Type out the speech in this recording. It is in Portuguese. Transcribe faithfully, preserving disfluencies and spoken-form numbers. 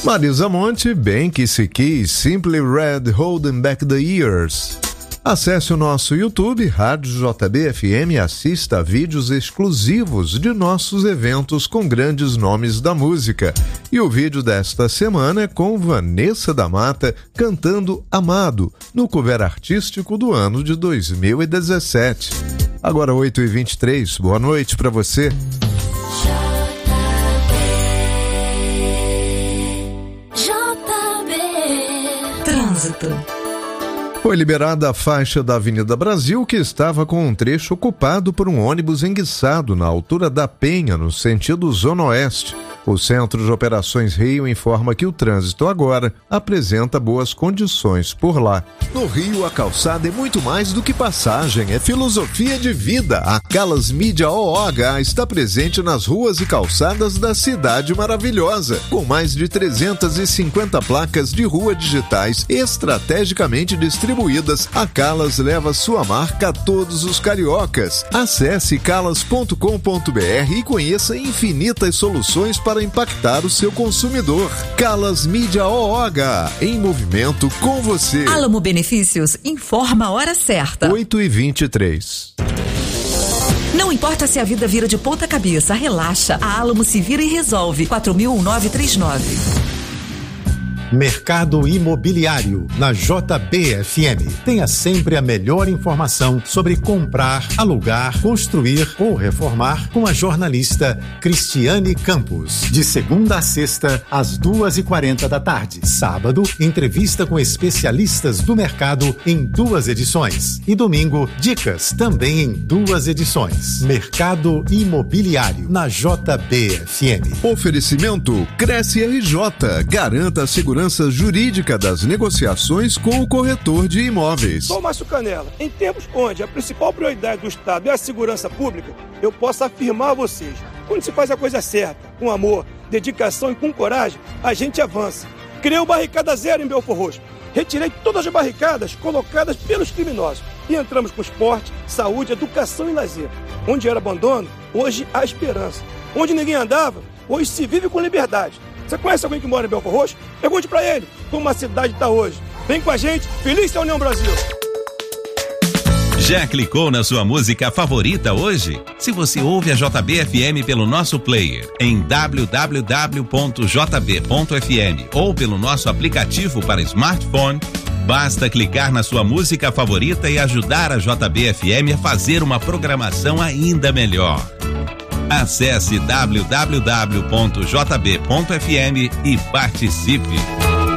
Marisa Monte, Bem Que Se Quis, Simply Red, Holding Back the Years. Acesse o nosso YouTube, Rádio J B F M, e assista a vídeos exclusivos de nossos eventos com grandes nomes da música. E o vídeo desta semana é com Vanessa da Mata cantando Amado, no cover artístico do ano de dois mil e dezessete. Agora oito e vinte e três, boa noite para você. Trânsito. Foi liberada a faixa da Avenida Brasil, que estava com um trecho ocupado por um ônibus enguiçado na altura da Penha, no sentido Zona Oeste. O Centro de Operações Rio informa que o trânsito agora apresenta boas condições por lá. No Rio, a calçada é muito mais do que passagem, é filosofia de vida. A Calas Mídia O O H está presente nas ruas e calçadas da cidade maravilhosa, com mais de trezentas e cinquenta placas de rua digitais estrategicamente distribuídas. A Calas leva sua marca a todos os cariocas. Acesse calas ponto com ponto b r e conheça infinitas soluções para para impactar o seu consumidor. Calas Mídia O O H, em movimento com você. Alamo Benefícios informa a hora certa. oito e vinte e três. Não importa se a vida vira de ponta cabeça, relaxa. A Alamo se vira e resolve. quatro mil nove três nove. Mercado Imobiliário, na J B F M. Tenha sempre a melhor informação sobre comprar, alugar, construir ou reformar com a jornalista Cristiane Campos. De segunda a sexta, às duas e quarenta da tarde. Sábado, entrevista com especialistas do mercado em duas edições. E domingo, dicas também em duas edições. Mercado Imobiliário, na J B F M. Oferecimento Cresce R J. Garanta a segurança jurídica das negociações com o corretor de imóveis. Sou Márcio Canela. Em tempos onde a principal prioridade do Estado é a segurança pública, eu posso afirmar a vocês, quando se faz a coisa certa, com amor, dedicação e com coragem, a gente avança. Criei o Barricada Zero em Belfor Roxo. Retirei todas as barricadas colocadas pelos criminosos e entramos com esporte, saúde, educação e lazer. Onde era abandono, hoje há esperança. Onde ninguém andava, hoje se vive com liberdade. Você conhece alguém que mora em Belfor Roxo? Pergunte pra ele como a cidade está hoje. Vem com a gente, feliz é a União Brasil! Já clicou na sua música favorita hoje? Se você ouve a J B F M pelo nosso player em w w w ponto j b ponto f m ou pelo nosso aplicativo para smartphone, basta clicar na sua música favorita e ajudar a J B F M a fazer uma programação ainda melhor. Acesse w w w ponto j b ponto f m e participe.